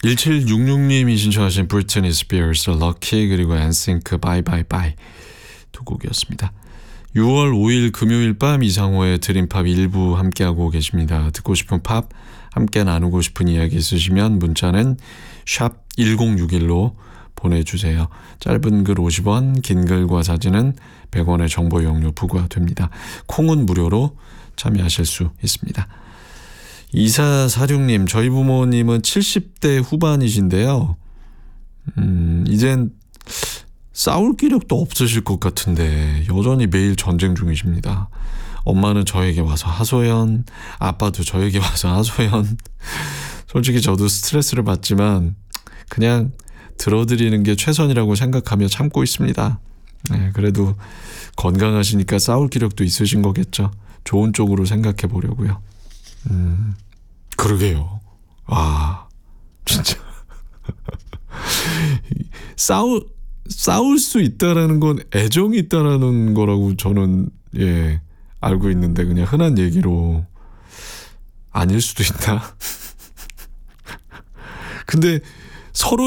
1766님이 신청하신 브리트니 스피어스 럭키 그리고 엔싱크 바이 바이 바이 두 곡이었습니다. 6월 5일 금요일 밤 이상호의 드림팝 일부 함께하고 계십니다. 듣고 싶은 팝, 함께 나누고 싶은 이야기 있으시면 문자는 샵 1061로 보내주세요. 짧은 글 50원, 긴 글과 사진은 100원의 정보 이용료 부과됩니다. 콩은 무료로 참여하실 수 있습니다. 2446님, 저희 부모님은 70대 후반이신데요. 이젠 싸울 기력도 없으실 것 같은데 여전히 매일 전쟁 중이십니다. 엄마는 저에게 와서 하소연, 아빠도 저에게 와서 하소연. 솔직히 저도 스트레스를 받지만 그냥 들어드리는 게 최선이라고 생각하며 참고 있습니다. 네, 그래도 건강하시니까 싸울 기력도 있으신 거겠죠. 좋은 쪽으로 생각해 보려고요. 그러게요. 와, 진짜 싸울 수 있다라는 건 애정이 있다라는 거라고 저는 알고 있는데 그냥 흔한 얘기로 아닐 수도 있나? 근데 서로